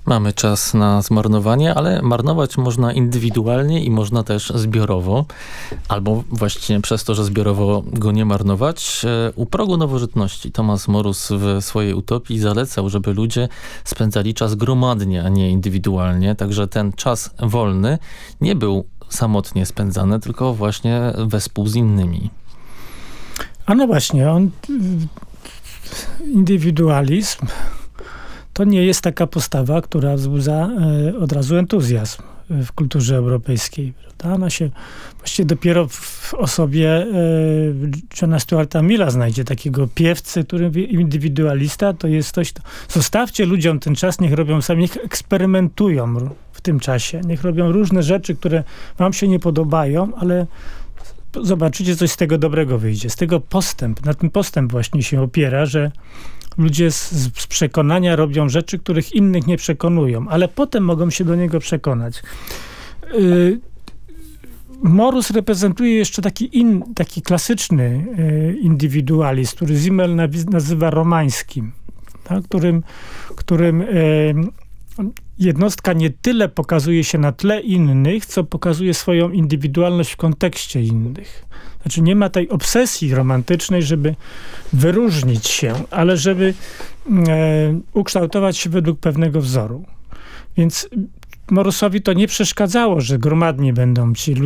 Mamy czas na zmarnowanie, ale marnować można indywidualnie i można też zbiorowo. Albo właściwie przez to, że zbiorowo go nie marnować. U progu nowożytności Thomas Morus w swojej utopii zalecał, żeby ludzie spędzali czas gromadnie, a nie indywidualnie. Także ten czas wolny nie był samotnie spędzany, tylko właśnie wespół z innymi. A no właśnie, indywidualizm to nie jest taka postawa, która wzbudza od razu entuzjazm w kulturze europejskiej. Prawda? Ona się właściwie dopiero w osobie Johna StuartaIlla znajdzie takiego piewcy, który mówi, indywidualista to jest coś, zostawcie ludziom ten czas, niech robią sami, niech eksperymentują w tym czasie, niech robią różne rzeczy, które wam się nie podobają, ale zobaczycie, coś z tego dobrego wyjdzie. Z tego postęp, na tym postęp właśnie się opiera, że ludzie z przekonania robią rzeczy, których innych nie przekonują, ale potem mogą się do niego przekonać. Morus reprezentuje jeszcze taki klasyczny indywidualizm, który Simmel nazywa romańskim, tak? którym jednostka nie tyle pokazuje się na tle innych, co pokazuje swoją indywidualność w kontekście innych. Znaczy nie ma tej obsesji romantycznej, żeby wyróżnić się, ale żeby ukształtować się według pewnego wzoru. Więc Morusowi to nie przeszkadzało, że gromadnie będą ci